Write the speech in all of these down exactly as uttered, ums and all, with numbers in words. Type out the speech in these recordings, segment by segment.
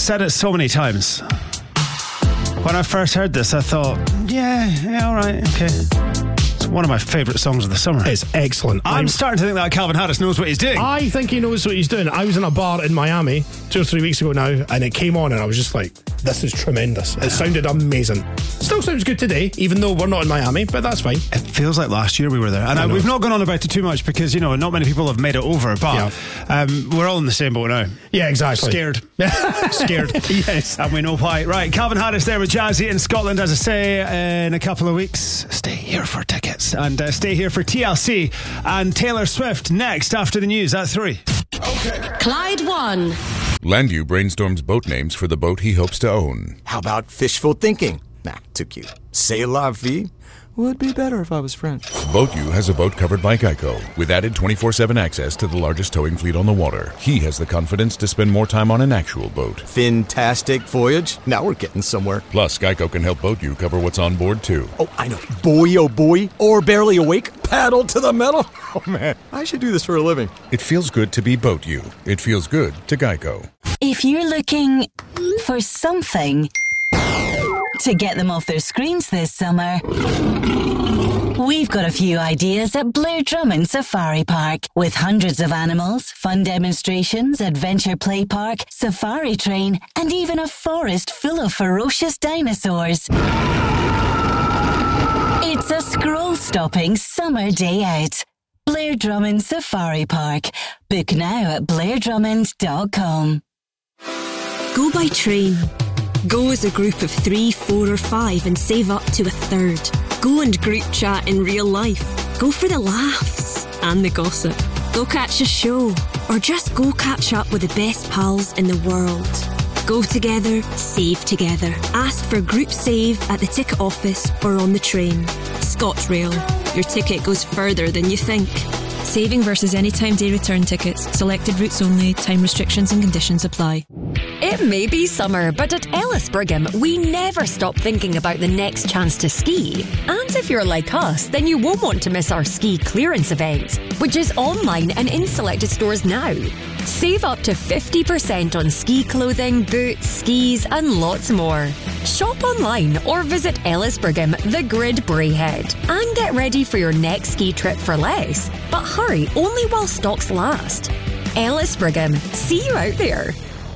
said it so many times. When I first heard this, I thought, yeah, yeah, all right, okay. It's one of my favourite songs of the summer. It's excellent. I'm, I'm starting to think that Calvin Harris knows what he's doing. I think he knows what he's doing. I was in a bar in Miami two or three weeks ago now, and it came on, and I was just like, this is tremendous. It sounded amazing. Still sounds good today, even though we're not in Miami, but that's fine. It feels like last year we were there. And I I, we've not gone on about it too much because, you know, not many people have made it over, but yeah. um, we're all in the same boat now. Yeah, exactly. Scared. Scared. Yes. And we know why. Right, Calvin Harris there with Jazzy in Scotland, as I say, in a couple of weeks. Stay here for tickets. And uh, stay here for T L C and Taylor Swift next after the news at three. Okay. Clyde One. Landu brainstorms boat names for the boat he hopes to own. How about fishful thinking? Nah, too cute. C'est la vie? Would be better if I was French. BoatU has a boat covered by Geico, with added twenty-four seven access to the largest towing fleet on the water. He has the confidence to spend more time on an actual boat. Fantastic voyage. Now we're getting somewhere. Plus, Geico can help BoatU cover what's on board, too. Oh, I know. Boy, oh boy. Or barely awake. Paddle to the metal. Oh, man. I should do this for a living. It feels good to be BoatU. It feels good to Geico. If you're looking for something to get them off their screens this summer, we've got a few ideas at Blair Drummond Safari Park. With hundreds of animals, fun demonstrations, adventure play park, safari train, and even a forest full of ferocious dinosaurs. It's a scroll-stopping summer day out. Blair Drummond Safari Park. Book now at blair drummond dot com. Go by train. Go as a group of three, four or five and save up to a third. Go and group chat in real life. Go for the laughs and the gossip. Go catch a show or just go catch up with the best pals in the world. Go together, save together. Ask for group save at the ticket office or on the train. ScotRail. Your ticket goes further than you think. Saving versus anytime day return tickets. Selected routes only. Time restrictions and conditions apply. It may be summer, but at Ellis Brigham, we never stop thinking about the next chance to ski. And if you're like us, then you won't want to miss our ski clearance event, which is online and in selected stores now. Save up to fifty percent on ski clothing, boots, skis, and lots more. Shop online or visit Ellis Brigham, the Grid Braehead, and get ready for your next ski trip for less. But hurry, only while stocks last. Ellis Brigham, see you out there.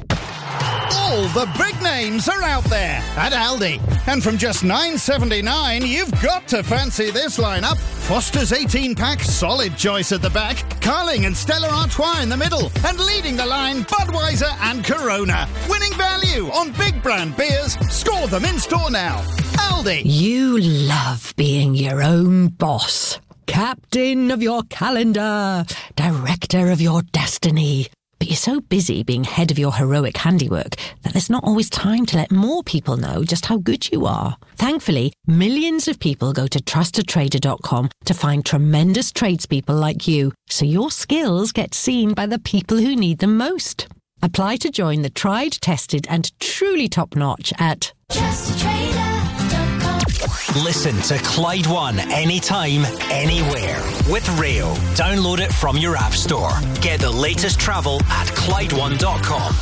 All the big names are out there at Aldi. And from just nine seventy-nine, you've got to fancy this lineup. Foster's eighteen-pack, solid choice at the back. Carling and Stella Artois in the middle. And leading the line, Budweiser and Corona. Winning value on big brand beers. Score them in store now. Aldi. You love being your own boss. Captain of your calendar. Director of your destiny. But you're so busy being head of your heroic handiwork that there's not always time to let more people know just how good you are. Thankfully, millions of people go to trusted trader dot com to find tremendous tradespeople like you, so your skills get seen by the people who need them most. Apply to join the tried, tested and truly top-notch at trusted trader dot com. Listen to Clyde One anytime, anywhere. With Rail. Download it from your app store. Get the latest travel at clyde one dot com.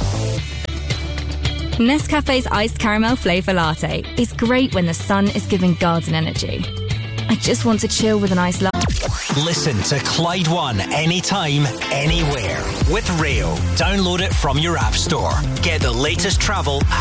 Nescafe's iced caramel flavour latte is great when the sun is giving garden energy. I just want to chill with a nice latte. Listen to Clyde One anytime, anywhere. With Rail. Download it from your app store. Get the latest travel at